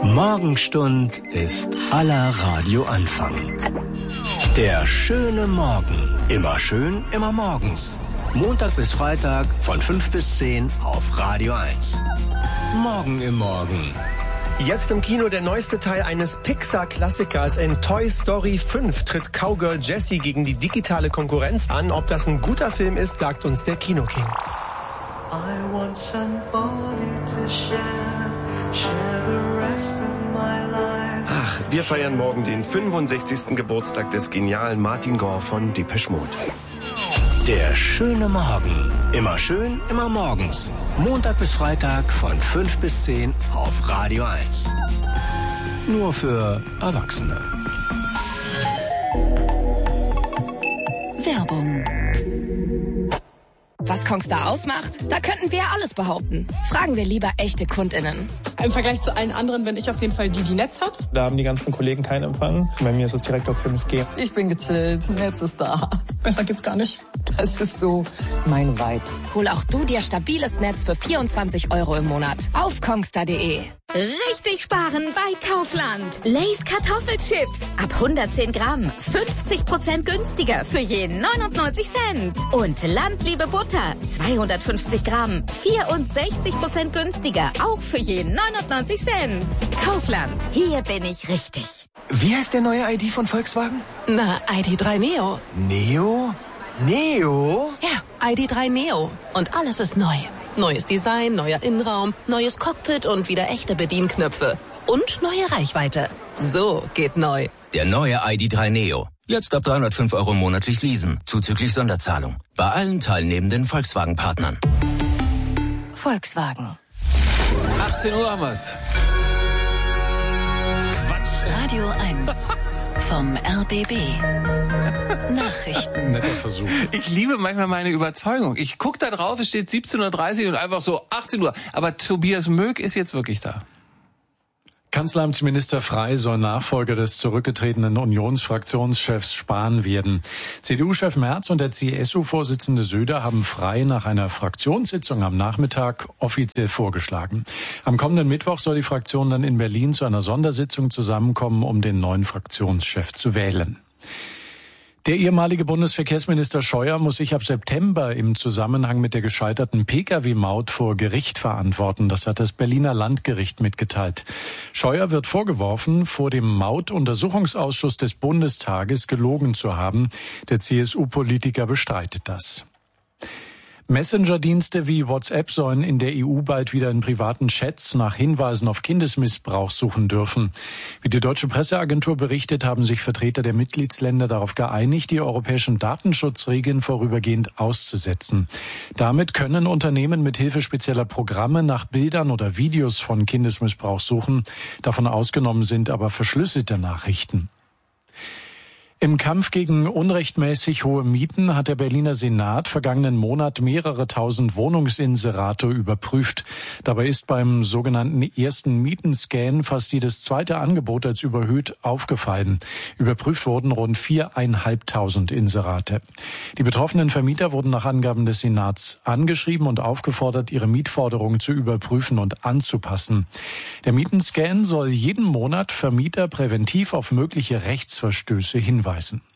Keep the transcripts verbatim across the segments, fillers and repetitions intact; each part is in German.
Morgenstund ist aller Radioanfang. Der schöne Morgen. Immer schön, immer morgens. Montag bis Freitag von fünf bis zehn auf Radio eins. Morgen im Morgen. Jetzt im Kino der neueste Teil eines Pixar-Klassikers. In Toy Story fünf tritt Cowgirl Jessie gegen die digitale Konkurrenz an. Ob das ein guter Film ist, sagt uns der Kinoking. I want somebody to share, share the rest of my life. Ach, wir feiern morgen den fünfundsechzigsten Geburtstag des genialen Martin Gore von Depeche Mode. Der schöne Morgen. Immer schön, immer morgens. Montag bis Freitag von fünf bis zehn auf Radio eins. Nur für Erwachsene. Werbung. Was Kongstar ausmacht? Da könnten wir alles behaupten. Fragen wir lieber echte KundInnen. Im Vergleich zu allen anderen bin ich auf jeden Fall die, die Netz hat. Da haben die ganzen Kollegen keinen Empfang. Bei mir ist es direkt auf fünf G. Ich bin gechillt, Netz ist da. Besser geht's gar nicht. Das ist so mein Vibe. Hol auch du dir stabiles Netz für vierundzwanzig Euro im Monat auf kongstar punkt de. Richtig sparen bei Kaufland. Lay's Kartoffelchips. Ab hundertzehn Gramm. fünfzig Prozent günstiger für jeden neunundneunzig Cent. Und Landliebe Butter. zweihundertfünfzig Gramm. vierundsechzig Prozent günstiger. Auch für jeden neunundneunzig Cent. Kaufland. Hier bin ich richtig. Wie heißt der neue I D von Volkswagen? Na, I D drei Neo. Neo? Neo? Ja, I D drei Neo. Und alles ist neu. Neues Design, neuer Innenraum, neues Cockpit und wieder echte Bedienknöpfe. Und neue Reichweite. So geht neu. Der neue I D drei Neo. Jetzt ab dreihundertfünf Euro monatlich leasen, zuzüglich Sonderzahlung. Bei allen teilnehmenden Volkswagen-Partnern. Volkswagen. achtzehn Uhr haben wir's. Quatsch. Radio eins. Vom R B B. Nachrichten. Netter Versuch. Ich liebe manchmal meine Überzeugung. Ich gucke da drauf, es steht siebzehn Uhr dreißig und einfach so achtzehn Uhr. Aber Tobias Möck ist jetzt wirklich da. Kanzleramtsminister Frey soll Nachfolger des zurückgetretenen Unionsfraktionschefs Spahn werden. C D U-Chef Merz und der C S U-Vorsitzende Söder haben Frey nach einer Fraktionssitzung am Nachmittag offiziell vorgeschlagen. Am kommenden Mittwoch soll die Fraktion dann in Berlin zu einer Sondersitzung zusammenkommen, um den neuen Fraktionschef zu wählen. Der ehemalige Bundesverkehrsminister Scheuer muss sich ab September im Zusammenhang mit der gescheiterten Pkw-Maut vor Gericht verantworten. Das hat das Berliner Landgericht mitgeteilt. Scheuer wird vorgeworfen, vor dem Mautuntersuchungsausschuss des Bundestages gelogen zu haben. Der C S U-Politiker bestreitet das. Messenger-Dienste wie WhatsApp sollen in der E U bald wieder in privaten Chats nach Hinweisen auf Kindesmissbrauch suchen dürfen. Wie die deutsche Presseagentur berichtet, haben sich Vertreter der Mitgliedsländer darauf geeinigt, die europäischen Datenschutzregeln vorübergehend auszusetzen. Damit können Unternehmen mit Hilfe spezieller Programme nach Bildern oder Videos von Kindesmissbrauch suchen. Davon ausgenommen sind aber verschlüsselte Nachrichten. Im Kampf gegen unrechtmäßig hohe Mieten hat der Berliner Senat vergangenen Monat mehrere tausend Wohnungsinserate überprüft. Dabei ist beim sogenannten ersten Mietenscan fast jedes zweite Angebot als überhöht aufgefallen. Überprüft wurden rund viereinhalbtausend Inserate. Die betroffenen Vermieter wurden nach Angaben des Senats angeschrieben und aufgefordert, ihre Mietforderungen zu überprüfen und anzupassen. Der Mietenscan soll jeden Monat Vermieter präventiv auf mögliche Rechtsverstöße hinweisen.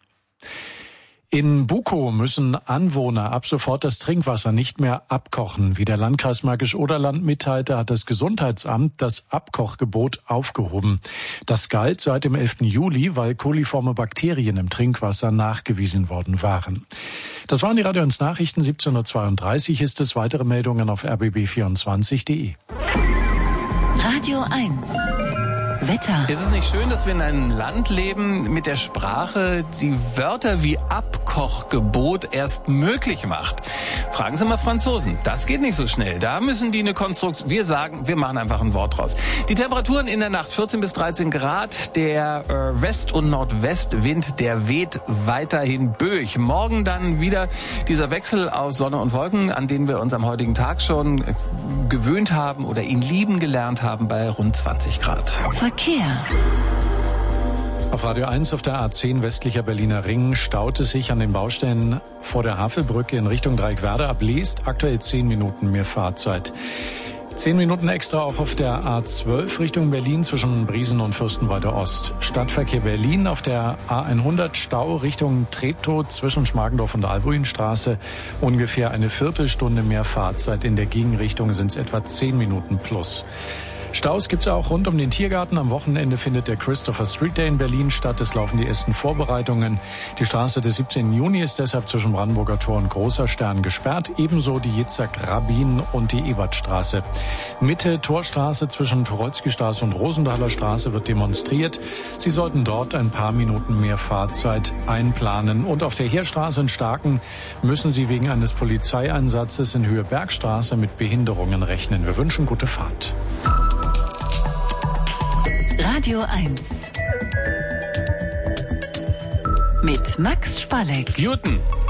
In Bukow müssen Anwohner ab sofort das Trinkwasser nicht mehr abkochen. Wie der Landkreis Märkisch-Oderland mitteilte, hat das Gesundheitsamt das Abkochgebot aufgehoben. Das galt seit dem elften Juli, weil koliforme Bakterien im Trinkwasser nachgewiesen worden waren. Das waren die Radio eins Nachrichten. siebzehn Uhr zweiunddreißig ist es. Weitere Meldungen auf r b b vierundzwanzig punkt de. Radio eins. Wetter. Ist es nicht schön, dass wir in einem Land leben mit der Sprache, die Wörter wie Abkochgebot erst möglich macht? Fragen Sie mal Franzosen. Das geht nicht so schnell. Da müssen die eine Konstruktion... Wir sagen, wir machen einfach ein Wort draus. Die Temperaturen in der Nacht vierzehn bis dreizehn Grad. Der äh, West- und Nordwestwind, der weht weiterhin böig. Morgen dann wieder dieser Wechsel aus Sonne und Wolken, an den wir uns am heutigen Tag schon gewöhnt haben oder ihn lieben gelernt haben, bei rund zwanzig Grad. Verkehr. Auf Radio eins auf der A zehn westlicher Berliner Ring staut es sich an den Baustellen vor der Havelbrücke in Richtung Dreieckwerder ab Leest. Aktuell zehn Minuten mehr Fahrzeit. Zehn Minuten extra auch auf der A zwölf Richtung Berlin zwischen Briesen und Fürstenwalde Ost. Stadtverkehr Berlin auf der A hundert Stau Richtung Treptow zwischen Schmargendorf und Albuinstraße. Ungefähr eine Viertelstunde mehr Fahrzeit. In der Gegenrichtung sind es etwa zehn Minuten plus. Staus gibt's auch rund um den Tiergarten. Am Wochenende findet der Christopher Street Day in Berlin statt. Es laufen die ersten Vorbereitungen. Die Straße des siebzehnten Juni ist deshalb zwischen Brandenburger Tor und Großer Stern gesperrt. Ebenso die Jitzak-Rabin und die Ebertstraße. Mitte Torstraße zwischen Tucholsky-Straße und Rosenthaler Straße wird demonstriert. Sie sollten dort ein paar Minuten mehr Fahrzeit einplanen. Und auf der Heerstraße in Starken müssen Sie wegen eines Polizeieinsatzes in Höhe Bergstraße mit Behinderungen rechnen. Wir wünschen gute Fahrt. Radio eins mit Max Spalleck. Guten.